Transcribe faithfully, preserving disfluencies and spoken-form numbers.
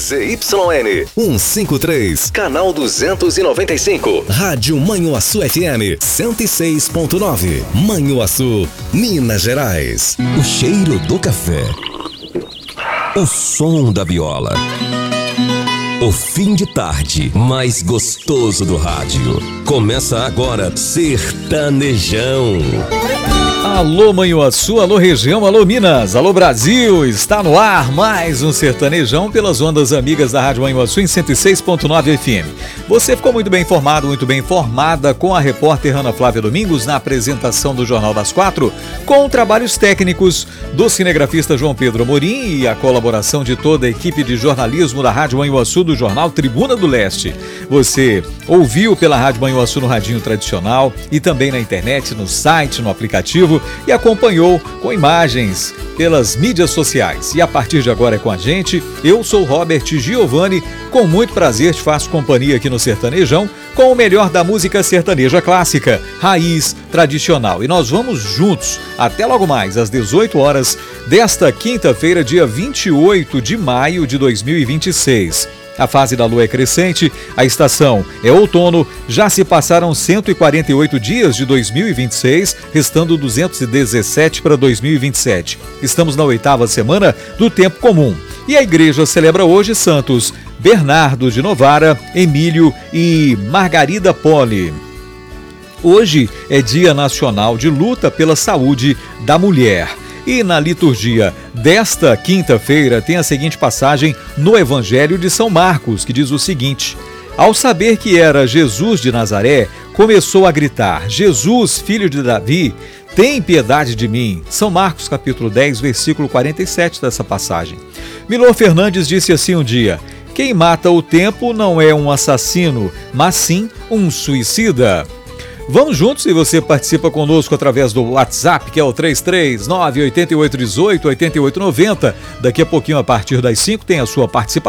Z Y N cento e cinquenta e três, canal duzentos e noventa e cinco. Rádio Manhuaçu F M cento e seis ponto nove. Manhuaçu, Minas Gerais. O cheiro do café. O som da viola. O fim de tarde mais gostoso do rádio. Começa agora Sertanejão. Alô Manhuaçu, alô região, alô Minas, alô Brasil, está no ar mais um Sertanejão pelas ondas amigas da Rádio Manhuaçu em cento e seis ponto nove F M. Você ficou muito bem informado, muito bem informada com a repórter Ana Flávia Domingos na apresentação do Jornal das Quatro, com trabalhos técnicos do cinegrafista João Pedro Amorim e a colaboração de toda a equipe de jornalismo da Rádio Manhuaçu do jornal Tribuna do Leste. Você ouviu pela Rádio Manhuaçu no radinho tradicional e também na internet, no site, no aplicativo, e acompanhou com imagens pelas mídias sociais. E a partir de agora é com a gente, eu sou Robert Giovanni, com muito prazer te faço companhia aqui no Sertanejão, com o melhor da música sertaneja clássica, raiz, tradicional. E nós vamos juntos até logo mais, às dezoito horas desta quinta-feira, dia vinte e oito de maio de dois mil e vinte e seis. A fase da lua é crescente, a estação é outono, já se passaram cento e quarenta e oito dias de dois mil e vinte e seis, restando duzentos e dezessete para dois mil e vinte e sete. Estamos na oitava semana do tempo comum. E a igreja celebra hoje santos Bernardo de Novara, Emílio e Margarida Poli. Hoje é Dia Nacional de Luta pela Saúde da Mulher. E na liturgia desta quinta-feira tem a seguinte passagem no Evangelho de São Marcos, que diz o seguinte: ao saber que era Jesus de Nazaré, começou a gritar: Jesus, filho de Davi, tem piedade de mim. São Marcos capítulo dez, versículo quarenta e sete dessa passagem. Milor Fernandes disse assim um dia: quem mata o tempo não é um assassino, mas sim um suicida. Vamos juntos e você participa conosco através do WhatsApp, que é o três três nove, oito oito um oito, oito oito nove zero. Daqui a pouquinho, a partir das cinco, tem a sua participação.